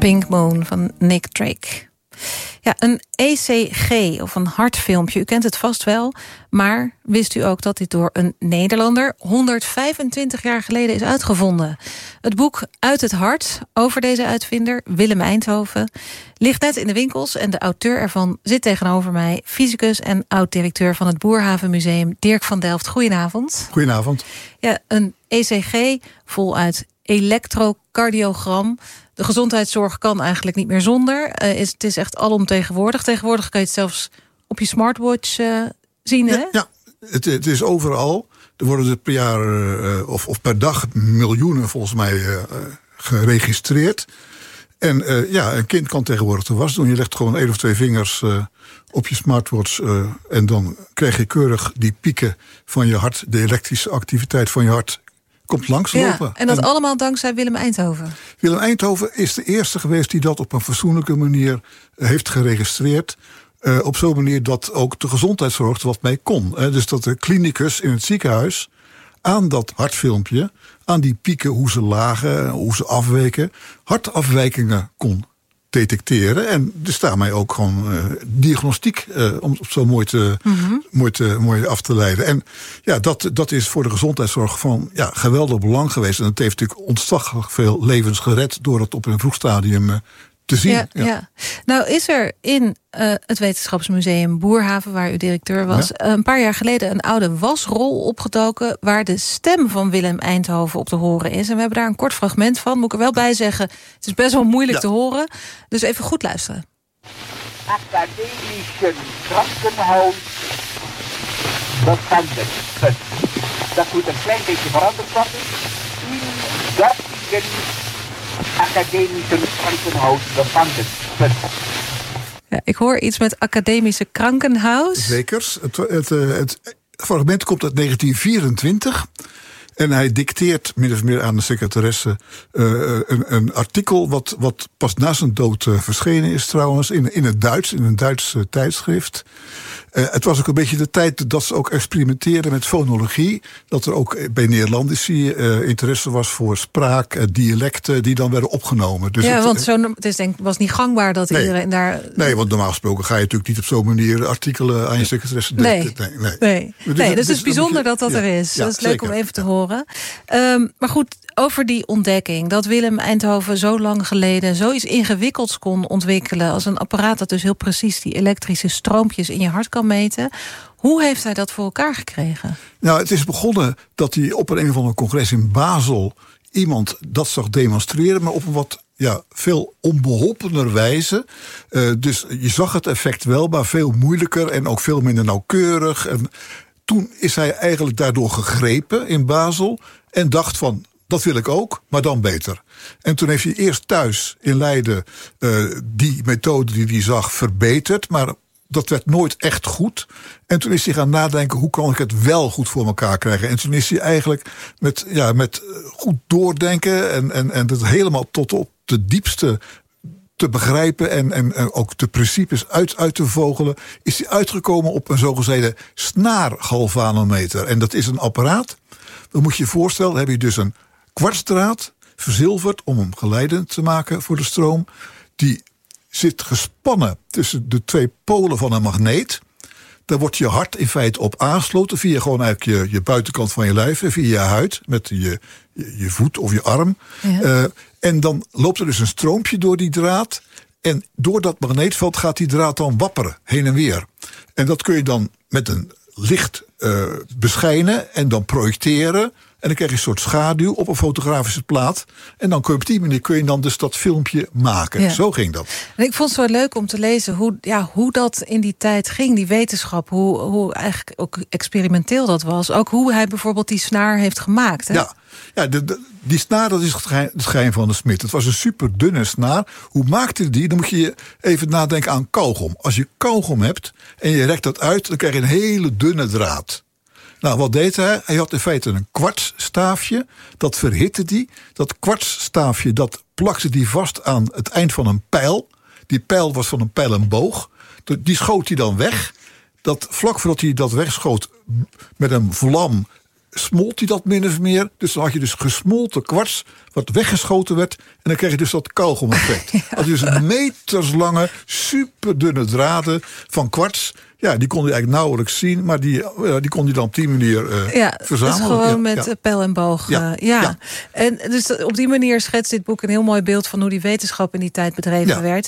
Pink Moon van Nick Drake. Ja, een ECG of een hartfilmpje, u kent het vast wel. Maar wist u ook dat dit door een Nederlander 125 jaar geleden is uitgevonden? Het boek Uit het Hart over deze uitvinder, Willem Einthoven, ligt net in de winkels en de auteur ervan zit tegenover mij, fysicus en oud-directeur van het Boerhavenmuseum, Dirk van Delft. Goedenavond. Goedenavond. Ja, een ECG voluit elektrocardiogram. De gezondheidszorg kan eigenlijk niet meer zonder. Het is echt alomtegenwoordig. Tegenwoordig kan je het zelfs op je smartwatch zien, hè? Ja, het is overal. Er worden er per jaar of per dag miljoenen volgens mij geregistreerd. En een kind kan tegenwoordig de was doen. Je legt gewoon 1 of 2 vingers op je smartwatch en dan krijg je keurig die pieken van je hart. De elektrische activiteit van je hart komt langslopen. Ja, en dat allemaal dankzij Willem Einthoven. Willem Einthoven is de eerste geweest die dat op een fatsoenlijke manier heeft geregistreerd. Op zo'n manier dat ook de gezondheidszorg er wat mee kon. Dus dat de klinicus in het ziekenhuis aan dat hartfilmpje, aan die pieken, hoe ze lagen, hoe ze afweken, hartafwijkingen kon detecteren. En dus daarmee ook gewoon diagnostiek, om het zo mooi af te leiden. En ja, dat is voor de gezondheidszorg van geweldig belang geweest. En het heeft natuurlijk ontzaglijk veel levens gered door het op een vroeg stadium te zien. Ja. Nou is er in het Wetenschapsmuseum Boerhaven, waar u directeur was, een paar jaar geleden een oude wasrol opgedoken waar de stem van Willem Einthoven op te horen is. En we hebben daar een kort fragment van. Moet ik er wel bij zeggen, het is best wel moeilijk te horen. Dus even goed luisteren. Academische Krankenhaus bevanden. Dat moet een klein beetje veranderd worden. In Göttingen Academische Krankenhaus bevanden. Ja, ik hoor iets met academische krankenhuis. Zeker. Het fragment komt uit 1924. En hij dicteert min of meer aan de secretaresse een artikel wat pas na zijn dood verschenen is trouwens. In het Duits, in een Duits tijdschrift. Het was ook een beetje de tijd dat ze ook experimenteerden met fonologie. Dat er ook bij Nederlandici interesse was voor spraak, dialecten die dan werden opgenomen. Dus het was niet gangbaar dat iedereen daar... Nee, want normaal gesproken ga je natuurlijk niet op zo'n manier artikelen aan je secretaresse... Nee, dus het is bijzonder dat er is. Ja, dat is leuk zeker. om even te horen. Maar goed, over die ontdekking, dat Willem Einthoven zo lang geleden zoiets ingewikkelds kon ontwikkelen als een apparaat dat dus heel precies die elektrische stroompjes in je hart kan meten. Hoe heeft hij dat voor elkaar gekregen? Nou, het is begonnen dat hij op een of ander congres in Basel iemand dat zag demonstreren, maar op een wat veel onbeholpener wijze. Dus je zag het effect wel, maar veel moeilijker en ook veel minder nauwkeurig. En toen is hij eigenlijk daardoor gegrepen in Basel en dacht van, dat wil ik ook, maar dan beter. En toen heeft hij eerst thuis in Leiden die methode die hij zag verbeterd, maar dat werd nooit echt goed. En toen is hij gaan nadenken, hoe kan ik het wel goed voor elkaar krijgen? En toen is hij eigenlijk met goed doordenken en dat helemaal tot op de diepste te begrijpen en ook de principes uit te vogelen, is hij uitgekomen op een zogezegde snaargalvanometer. En dat is een apparaat, dan moet je je voorstellen, heb je dus een kwartsdraad verzilverd om hem geleidend te maken voor de stroom. Die zit gespannen tussen de 2 polen van een magneet. Daar wordt je hart in feite op aangesloten via gewoon eigenlijk je buitenkant van je lijf, via je huid, met je voet of je arm. Ja. En dan loopt er dus een stroompje door die draad. En door dat magneetveld gaat die draad dan wapperen, heen en weer. En dat kun je dan met een licht beschijnen en dan projecteren. En dan krijg je een soort schaduw op een fotografische plaat. En dan kun je op die manier dan dus dat filmpje maken. Ja. Zo ging dat. En ik vond het zo leuk om te lezen hoe dat in die tijd ging, die wetenschap. Hoe eigenlijk ook experimenteel dat was. Ook hoe hij bijvoorbeeld die snaar heeft gemaakt. Hè? Ja, die snaar, dat is het schijn van de smid. Het was een super dunne snaar. Hoe maakte hij die? Dan moet je even nadenken aan kauwgom. Als je kauwgom hebt en je rekt dat uit, dan krijg je een hele dunne draad. Nou, wat deed hij? Hij had in feite een kwartsstaafje. Dat verhitte hij. Dat kwartsstaafje, dat plakte hij vast aan het eind van een pijl. Die pijl was van een pijl en boog. Die schoot hij dan weg. Vlak voordat hij dat wegschoot met een vlam smolt hij dat min of meer. Dus dan had je dus gesmolten kwarts wat weggeschoten werd. En dan kreeg je dus dat kauwgom-effect. Had je dus meterslange, superdunne draden van kwarts. Ja, die kon je eigenlijk nauwelijks zien. Maar die kon je dan op die manier verzamelen. Dus gewoon met pijl en boog. Ja. En dus op die manier schetst dit boek een heel mooi beeld van hoe die wetenschap in die tijd bedreven werd.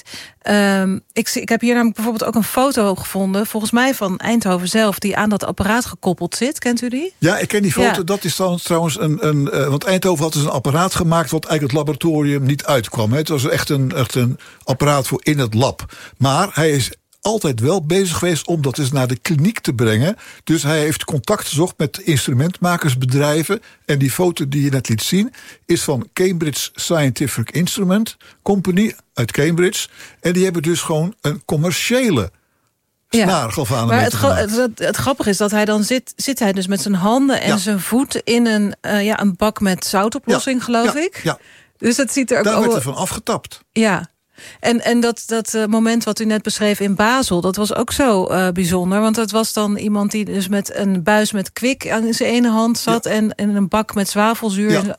Ik heb hier namelijk bijvoorbeeld ook een foto gevonden, volgens mij van Eindhoven zelf, die aan dat apparaat gekoppeld zit. Kent u die? Ja, ik ken die foto. Ja. Dat is dan trouwens want Eindhoven had dus een apparaat gemaakt wat eigenlijk het laboratorium niet uitkwam. Hè. Het was echt een apparaat voor in het lab. Maar hij is altijd wel bezig geweest om dat eens naar de kliniek te brengen. Dus hij heeft contact gezocht met instrumentmakersbedrijven. En die foto die je net liet zien is van Cambridge Scientific Instrument Company uit Cambridge. En die hebben dus gewoon een commerciële snaargalvanometer gemaakt. Het grappige is dat hij dan zit hij dus met zijn handen en zijn voet in een bak met zoutoplossing, geloof ik. Ja. Dus dat ziet er ook. Daar werd er van afgetapt. Ja. En dat moment wat u net beschreef in Basel, dat was ook zo bijzonder. Want dat was dan iemand die dus met een buis met kwik aan zijn ene hand zat en een bak met zwavelzuur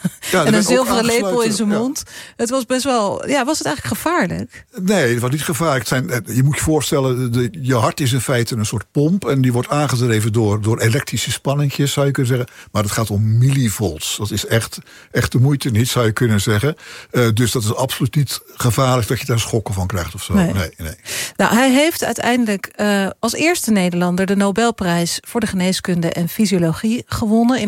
en een zilveren lepel in zijn mond. Het was best wel, was het eigenlijk gevaarlijk? Nee, het was niet gevaarlijk. Je moet je voorstellen, je hart is in feite een soort pomp en die wordt aangedreven door elektrische spanningjes, zou je kunnen zeggen. Maar het gaat om millivolts. Dat is echt de moeite niet, zou je kunnen zeggen. Dus dat is absoluut niet gevaarlijk dat je daar schokken van krijgt of zo. Nee. Nou, hij heeft uiteindelijk als eerste Nederlander de Nobelprijs voor de geneeskunde en fysiologie gewonnen in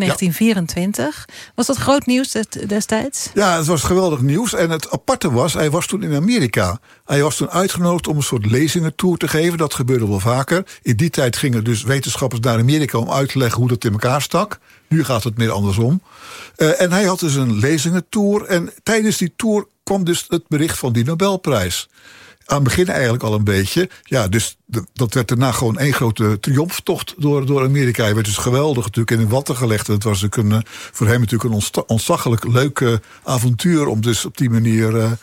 1924. Was dat groot nieuws destijds? Ja, het was geweldig nieuws. En het aparte was, hij was toen in Amerika. Hij was toen uitgenodigd om een soort lezingentour te geven. Dat gebeurde wel vaker. In die tijd gingen dus wetenschappers naar Amerika om uit te leggen hoe dat in elkaar stak. Nu gaat het meer andersom. En hij had dus een lezingentour. En tijdens die tour kwam dus het bericht van die Nobelprijs. Aan het begin eigenlijk al een beetje. Ja, dus dat werd daarna gewoon één grote triomftocht door Amerika. Hij werd dus geweldig natuurlijk in de watten gelegd. Het was voor hem natuurlijk een ontzaglijk leuke avontuur om dus op die manier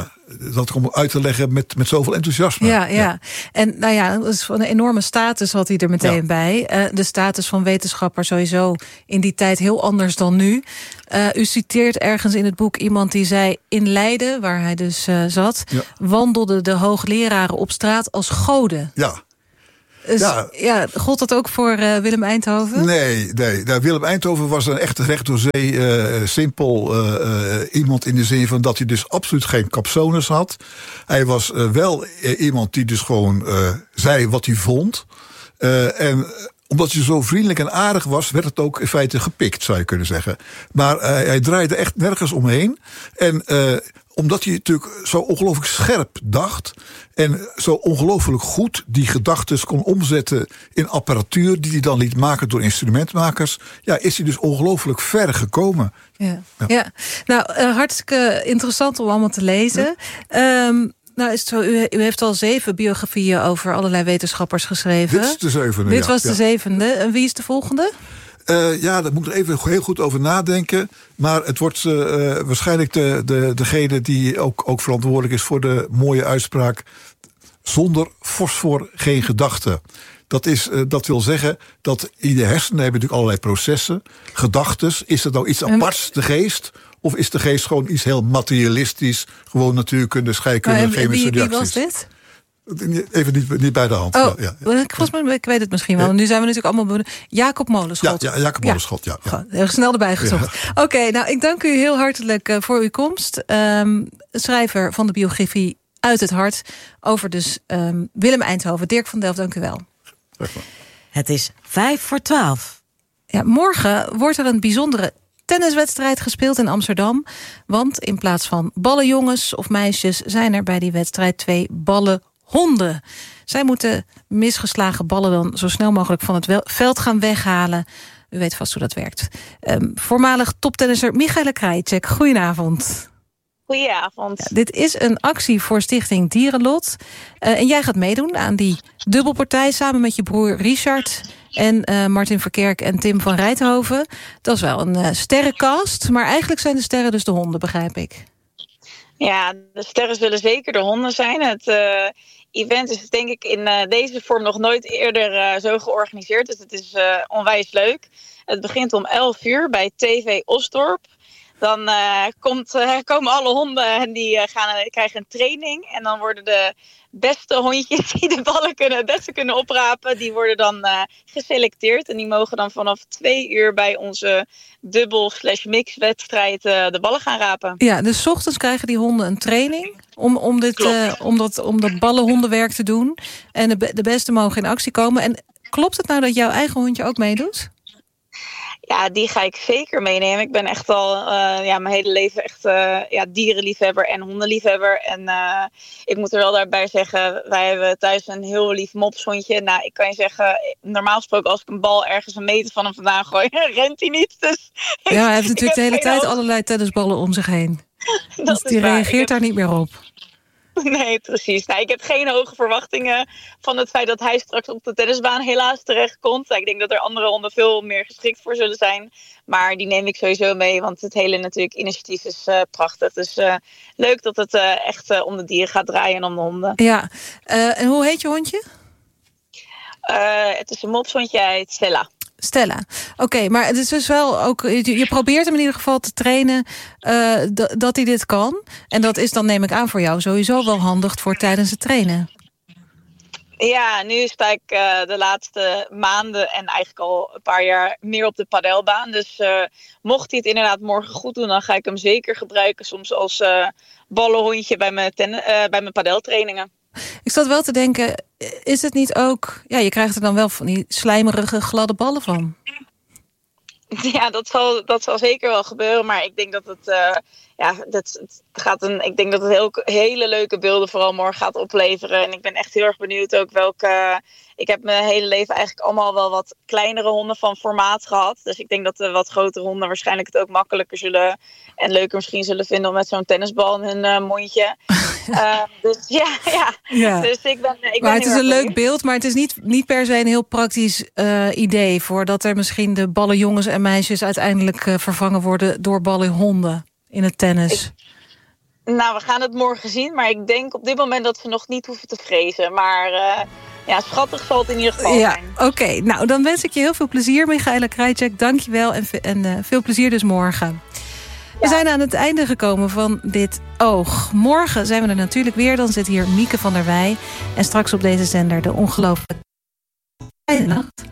dat om uit te leggen met zoveel enthousiasme. Ja. En dus van een enorme status had hij er meteen bij. De status van wetenschapper sowieso in die tijd heel anders dan nu. U citeert ergens in het boek iemand die zei, in Leiden, waar hij dus zat, wandelden de hoogleraren op straat als goden. Ja. Dus, gold dat ook voor Willem Einthoven? Nee. Willem Einthoven was een echt recht door zee simpel iemand in de zin van dat hij dus absoluut geen capsones had. Hij was wel iemand die dus gewoon zei wat hij vond. En omdat hij zo vriendelijk en aardig was, werd het ook in feite gepikt, zou je kunnen zeggen. Maar hij draaide echt nergens omheen. En omdat hij natuurlijk zo ongelooflijk scherp dacht en zo ongelooflijk goed die gedachten kon omzetten in apparatuur die hij dan liet maken door instrumentmakers, is hij dus ongelooflijk ver gekomen. Ja. Nou, hartstikke interessant om allemaal te lezen. Nou, is het zo, u heeft al 7 biografieën over allerlei wetenschappers geschreven. Dit is de 7e. Dit was de 7e. En wie is de volgende? Daar moet ik even heel goed over nadenken. Maar het wordt waarschijnlijk degene die ook verantwoordelijk is voor de mooie uitspraak: zonder fosfor geen gedachte. Dat wil zeggen dat in de hersenen hebben natuurlijk allerlei processen, gedachtes. Is het nou iets aparts, de geest? Of is de geest gewoon iets heel materialistisch, gewoon natuurkunde, scheikunde, chemische reacties? Wie was dit? Even niet bij de hand. Ik weet het misschien wel. Nu zijn we natuurlijk allemaal Jacob Molenschot. Ja, Jacob Molenschot. Ja. Snel erbij gezocht. Ja. Oké, nou, ik dank u heel hartelijk voor uw komst. Schrijver van de biografie Uit het Hart over dus Willem Einthoven. Dirk van Delft, dank u wel. Het is 11:55. Ja, morgen wordt er een bijzondere tenniswedstrijd gespeeld in Amsterdam. Want in plaats van ballenjongens of meisjes zijn er bij die wedstrijd 2 ballenhonden. Zij moeten misgeslagen ballen dan zo snel mogelijk van het veld gaan weghalen. U weet vast hoe dat werkt. Voormalig toptennisser Michaela Krajicek, goedenavond. Goedenavond. Ja, dit is een actie voor Stichting Dierenlot. En jij gaat meedoen aan die dubbelpartij samen met je broer Richard en Martin Verkerk en Tim van Rijthoven. Dat is wel een sterrencast, maar eigenlijk zijn de sterren dus de honden, begrijp ik. Ja, de sterren zullen zeker de honden zijn. Het event is denk ik in deze vorm nog nooit eerder zo georganiseerd. Dus het is onwijs leuk. Het begint om 11:00 bij TV Osdorp. Dan komen alle honden en die krijgen een training. En dan worden de beste hondjes die de ballen het beste kunnen oprapen, die worden dan geselecteerd. En die mogen dan vanaf 2:00 bij onze dubbel/mix wedstrijd de ballen gaan rapen. Ja, dus 's ochtends krijgen die honden een training om dat ballenhondenwerk te doen. En de beste mogen in actie komen. En klopt het nou dat jouw eigen hondje ook meedoet? Ja, die ga ik zeker meenemen. Ik ben echt al mijn hele leven echt dierenliefhebber en hondenliefhebber. En ik moet er wel daarbij zeggen, wij hebben thuis een heel lief mopshondje. Nou, ik kan je zeggen, normaal gesproken als ik een bal ergens een meter van hem vandaan gooi, rent hij niet. Dus ja, hij heeft natuurlijk de hele tijd allerlei tennisballen om zich heen. Dus die reageert daar niet meer op. Nee, precies. Nou, ik heb geen hoge verwachtingen van het feit dat hij straks op de tennisbaan helaas terechtkomt. Ik denk dat er andere honden veel meer geschikt voor zullen zijn. Maar die neem ik sowieso mee, want het hele natuurlijk initiatief is prachtig. Dus leuk dat het echt om de dieren gaat draaien en om de honden. Ja, en hoe heet je hondje? Het is een mopshondje, hij heet Stella. Oké, maar het is dus wel ook, je probeert hem in ieder geval te trainen dat hij dit kan. En dat is dan, neem ik aan, voor jou sowieso wel handig voor tijdens het trainen. Ja, nu sta ik de laatste maanden en eigenlijk al een paar jaar meer op de padelbaan. Dus mocht hij het inderdaad morgen goed doen, dan ga ik hem zeker gebruiken. Soms als ballenhondje bij mijn padeltrainingen. Ik zat wel te denken, is het niet ook, ja, je krijgt er dan wel van die slijmerige gladde ballen van? Ja, dat zal zeker wel gebeuren. Maar ik denk dat ik denk dat het hele leuke beelden vooral morgen gaat opleveren. En ik ben echt heel erg benieuwd ook welke. Ik heb mijn hele leven eigenlijk allemaal wel wat kleinere honden van formaat gehad. Dus ik denk dat de wat grotere honden waarschijnlijk het ook makkelijker zullen en leuker misschien zullen vinden om met zo'n tennisbal in hun mondje. Dus ja. Dus ik ben maar het is een leuk beeld, maar het is niet per se een heel praktisch idee voordat er misschien de ballenjongens en meisjes uiteindelijk vervangen worden door ballenhonden in het tennis. Nou, we gaan het morgen zien, maar ik denk op dit moment dat ze nog niet hoeven te vrezen. Maar schattig zal het in ieder geval zijn. Oké. Nou, dan wens ik je heel veel plezier, Michaela Krajicek. Dank je wel en veel plezier dus morgen. We zijn aan het einde gekomen van dit Oog. Morgen zijn we er natuurlijk weer. Dan zit hier Mieke van der Wij. En straks op deze zender de ongelooflijke Nacht.